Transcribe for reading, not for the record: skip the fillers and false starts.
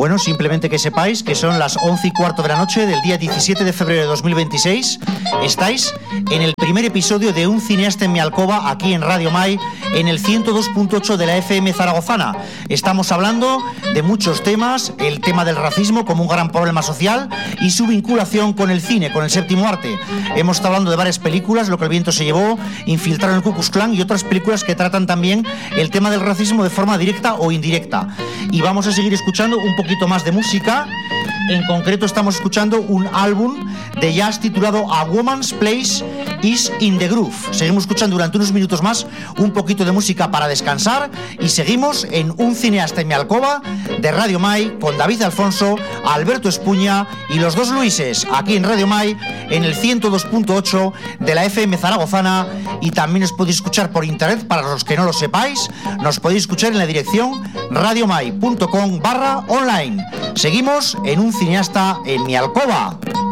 Bueno, simplemente que sepáis que son las 11:15 de la noche del día 17 de febrero de 2026. Estáis en el primer episodio de Un cineasta en mi alcoba, aquí en Radio Mai, en el 102.8 de la FM zaragozana. Estamos hablando de muchos temas, el tema del racismo como un gran problema social y su vinculación con el cine, con el séptimo arte. Hemos estado hablando de varias películas, Lo que el viento se llevó, Infiltrado en el Ku Klux Klan y otras películas que tratan también el tema del racismo de forma directa o indirecta. Y vamos a seguir escuchando un poquito más de música. En concreto estamos escuchando un álbum de jazz titulado A Woman's Place is in the Groove. Seguimos escuchando durante unos minutos más un poquito de música para descansar y seguimos en Un cineasta en mi alcoba de Radio Mai con David Alfonso, Alberto Espuña y los dos Luises, aquí en Radio Mai en el 102.8 de la FM zaragozana, y también os podéis escuchar por internet. Para los que no lo sepáis, nos podéis escuchar en la dirección radiomai.com/online. Seguimos en Un cineasta en mi alcoba.